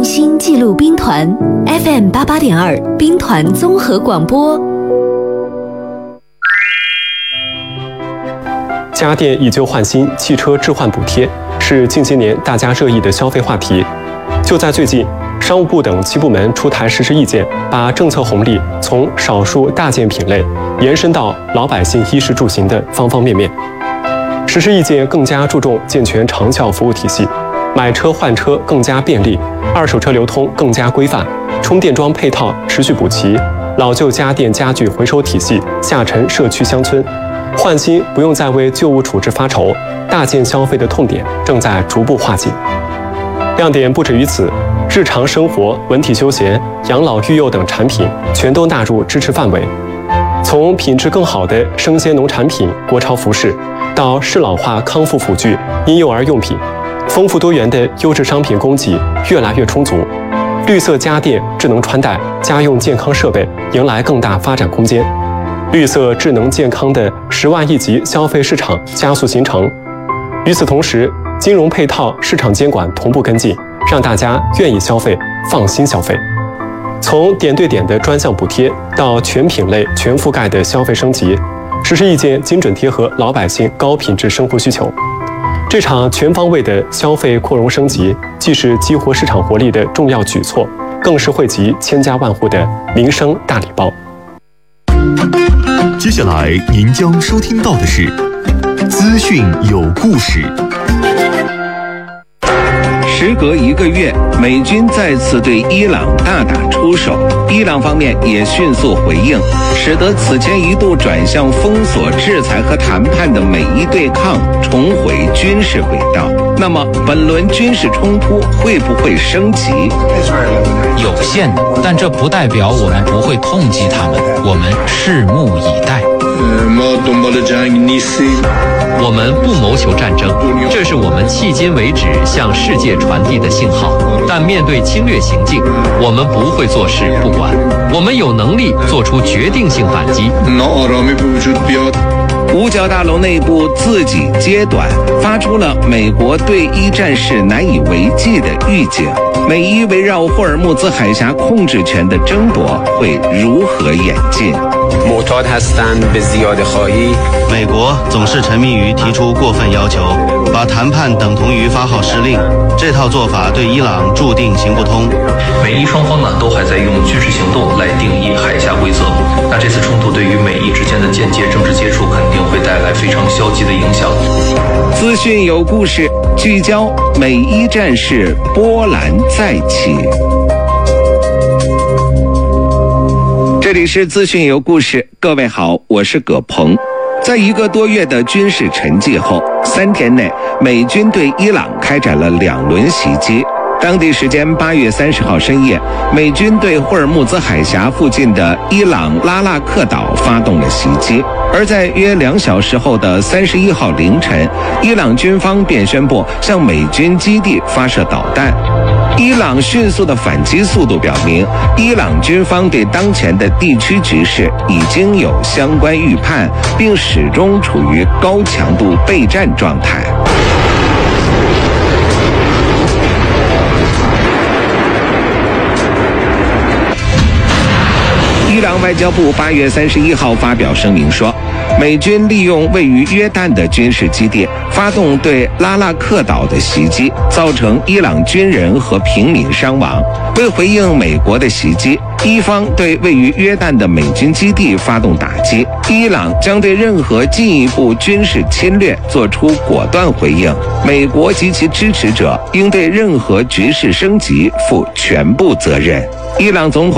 心记录兵团 FM 88.2兵团综合广播。 家电以旧换新，汽车置换补贴是近些年大家热议的消费话题。就在最近，商务部等7部门出台实施意见，把政策红利从少数大件品类延伸到老百姓衣食住行的方方面面。实施意见更加注重健全长效服务体系，买车换车更加便利，二手车流通更加规范，充电桩配套持续补齐，老旧家电家具回收体系下沉社区乡村，换新不用再为旧物处置发愁，大件消费的痛点正在逐步化解。亮点不止于此，日常生活、文体休闲、养老育幼等产品全都纳入支持范围。从品质更好的生鲜农产品、国潮服饰，到适老化康复辅具、婴幼儿用品，丰富多元的优质商品供给越来越充足。绿色家电、智能穿戴、家用健康设备迎来更大发展空间。绿色智能健康的10万亿级消费市场加速形成。与此同时，金融配套、市场监管同步跟进，让大家愿意消费、放心消费。从点对点的专项补贴到全品类、全覆盖的消费升级，实施意见精准贴合老百姓高品质生活需求。这场全方位的消费扩容升级，既是激活市场活力的重要举措，更是惠及千家万户的民生大礼包。 接下来您将收听到的是资讯有故事。 时隔1个月，美军再次对伊朗大打出手，伊朗方面也迅速回应，使得此前一度转向封锁、制裁和谈判的美伊对抗重回军事轨道。那么，本轮军事冲突会不会升级？ 有限，但这不代表我们不会痛击他们，我们拭目以待。 我们不谋求战争，这是我们迄今为止向世界传递的信号。但面对侵略行径，我们不会坐视不管，我们有能力做出决定性反击。 五角大楼内部自己揭短，发出了美国对伊战事难以为继的预警。美伊围绕霍尔木兹海峡控制权的争夺会如何演进？ 美国总是沉迷于提出过分要求，把谈判等同于发号施令，这套做法对伊朗注定行不通。 美伊双方都还在用军事行动来定义海峡规则，那这次冲突对于美伊之间的间接政治接触肯定会带来非常消极的影响。 资讯有故事，聚焦美伊战事，波澜再起。这里是资讯有故事，各位好，我是葛鹏。在1个多月的军事沉寂后，3天内，美军对伊朗开展了2轮袭击。当地时间8月30号深夜，美军对霍尔木兹海峡附近的伊朗拉腊克岛发动了袭击，而在约2小时后的31号凌晨，伊朗军方便宣布向美军基地发射导弹。伊朗迅速的反击速度表明，伊朗军方对当前的地区局势已经有相关预判，并始终处于高强度备战状态。伊朗外交部8月31号发表声明说，美军利用位于约旦的军事基地发动对拉腊克岛的袭击，造成伊朗军人和平民伤亡。为回应美国的袭击，伊方对位于约旦的美军基地发动打击，伊朗将对任何进一步军事侵略做出果断回应。美国及其支持者应对任何局势升级负全部责任。伊朗总统